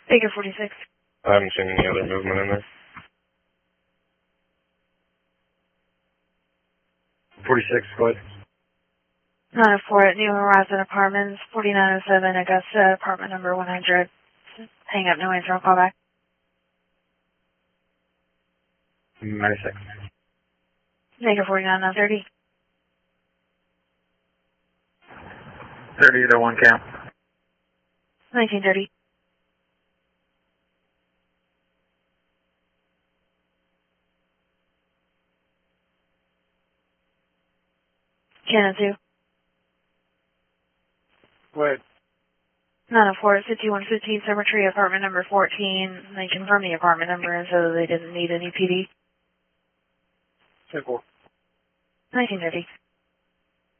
Baker 46. I haven't seen any other movement in there. 46, go ahead. 904 at New Horizon Apartments, 4907 Augusta, apartment number 100. Hang up, no answer, I'll call back. 96. Baker 49, 930. 30 to 1 count. 1930. Cannon 2. Go ahead. 904 at 5115 Cemetery, apartment number 14. They confirmed the apartment number and said that they didn't need any PD. 10-4. 1930.